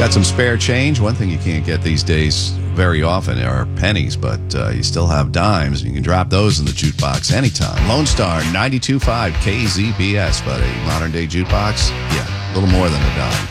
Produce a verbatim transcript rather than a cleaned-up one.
Got some spare change. One thing you can't get these days very often are pennies, but uh, you still have dimes. You can drop those in the jukebox anytime. Lone Star ninety-two point five K Z B S, but a modern-day jukebox, yeah, a little more than a dime.